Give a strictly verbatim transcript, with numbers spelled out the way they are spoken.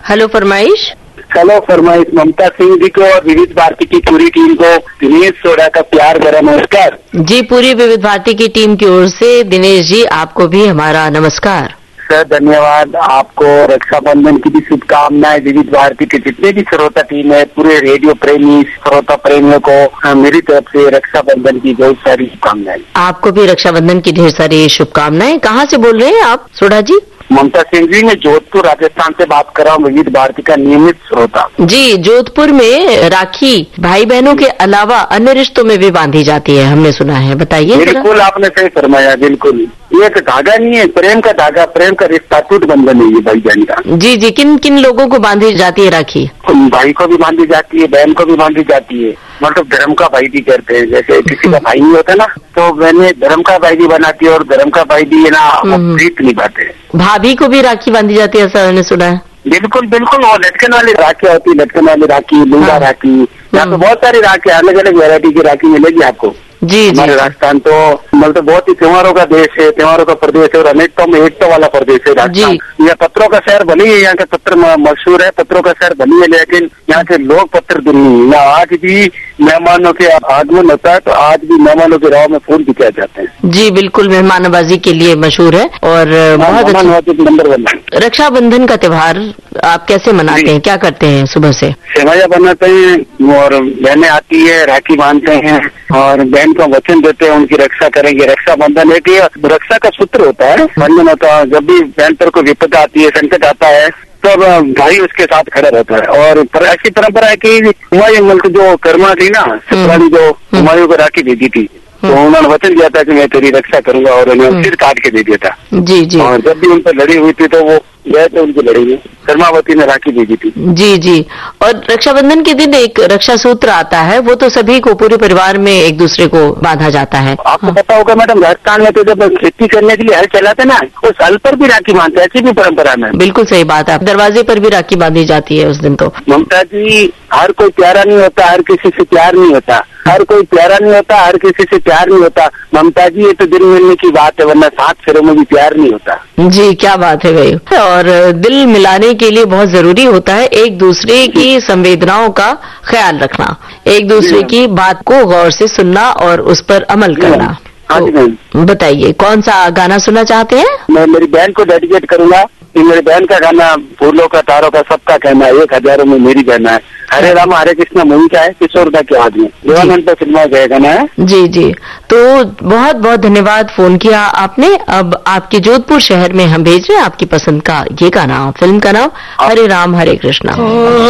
Hello फरमाइश। Hello फरमाइश ममता सिंह जी को और विविध भारती की पूरी टीम को दिनेश सोडा का प्यार भरा नमस्कार। जी, पूरी विविध भारती की टीम की ओर से दिनेश जी आपको भी हमारा नमस्कार। सर धन्यवाद। आपको रक्षाबंधन की भी शुभकामनाएं। विविध भारती के जितने भी श्रोता टीम है, पूरे रेडियो प्रेमी श्रोता प्रेमियों को मेरी तरफ से रक्षाबंधन की बहुत सारी शुभकामनाएं। आपको भी रक्षाबंधन की ढेर सारी शुभकामनाएं। कहाँ से बोल रहे हैं आप सोडा जी? ममता सिंह जी, मैं जोधपुर राजस्थान से बात कर रहा हूँ, विविध भारती का नियमित श्रोता। जी, जोधपुर में राखी भाई बहनों के अलावा अन्य रिश्तों में भी बांधी जाती है, हमने सुना है, बताइए। बिल्कुल आपने सही फरमाया। बिल्कुल, ये एक धागा नहीं है, प्रेम का धागा, प्रेम का रिश्ता, टूट बंधन है ये भाई बहन का। जी जी, किन किन लोगों को बांधी जाती है राखी? भाई को भी बांधी जाती है, बहन को भी बांधी जाती है, मतलब धर्म का भाई भी करते हैं। जैसे किसी का भाई नहीं होता ना, तो बहने धर्म का भाई भी बनाती है और धर्म का भाई भी है ना, प्रीत निभाते हैं। भाभी को भी राखी बांधी जाती है, ऐसा मैंने सुना है। बिल्कुल बिल्कुल, वो लटकन वाली राखी होती है, लटकन वाली राखी, लूंगा राखी, यहाँ पे बहुत सारी राखी, अलग अलग वैरायटी की राखी मिलेगी आपको। जी जी, हमारे राजस्थान तो मतलब बहुत ही त्योहारों का देश है, त्योहारों का प्रदेश है और अनेकता में एकता वाला प्रदेश है राजस्थान। यह पत्रों का शहर भले ही, यहाँ के पत्र मशहूर है, पत्रों का शहर भले है, लेकिन यहाँ के लोग पत्र नहीं है। यहाँ आज भी मेहमानों के आगमन होता है तो आज भी मेहमानों के राह में फूल बिकाए जाते हैं। जी बिल्कुल, मेहमानबाजी के लिए मशहूर है और बहुत नंबर वन। रक्षाबंधन का त्योहार आप कैसे मनाते हैं, क्या करते हैं सुबह से? सेवैया बनाते हैं और बहनें आती है, राखी बांधते हैं और बहन को वचन देते हैं उनकी रक्षा करेंगे। रक्षाबंधन एक रक्षा का सूत्र होता है, बंधन होता है। जब भी बहन पर कोई विपदा आती है, संकट आता है, तब भाई उसके साथ खड़ा रहता है। और पर ऐसी परंपरा है कि हुमायूं मुल्क जो कर्मा थी ना, सतरानी जो हुमायूं को राखी भेजी थी, तो उन्होंने वचन दिया था कि मैं तेरी रक्षा करूंगा और उन्हें सिर काट के दे दिया था। जी जी, और जब भी उन पर लड़ी हुई थी तो वो गए थे उनकी लड़ी में, कर्मावती ने राखी भेजी थी। जी जी, और रक्षाबंधन के दिन एक रक्षा सूत्र आता है, वो तो सभी को, पूरे परिवार में एक दूसरे को बांधा जाता है। आपको हाँ। पता होगा मैडम, राजस्थान में तो जब खेती करने के लिए हल चलाते ना, उस हल पर भी राखी बांधते हैं, ऐसी भी परंपरा में। बिल्कुल सही बात है, दरवाजे पर भी राखी बांधी जाती है उस दिन। तो ममता जी, हर कोई प्यारा नहीं होता, हर किसी से प्यार नहीं होता, हर कोई प्यारा नहीं होता, हर किसी से प्यार नहीं होता। ममता जी, ये तो दिल मिलने की बात है, वरना सात फेरों में भी प्यार नहीं होता। जी, क्या बात है भाई। और दिल मिलाने के लिए बहुत जरूरी होता है एक दूसरे की संवेदनाओं का ख्याल रखना, एक दूसरे की बात को गौर से सुनना और उस पर अमल करना। तो बताइए, कौन सा गाना सुनना चाहते हैं? मैं मेरी बहन को डेडिकेट करूंगा कि मेरी बहन का गाना, फूलों का तारों का सबका कहना है, एक हजारों में मेरी कहना है। हरे राम हरे कृष्णा मूवी का है, किशोरदा के आदमी, देवानंद पर फिल्मा गया गाना है। जी जी, तो बहुत बहुत धन्यवाद फोन किया आपने। अब आपके जोधपुर शहर में हम भेज रहे हैं आपकी पसंद का ये गाना, फिल्म का नाम हरे राम हरे कृष्णा।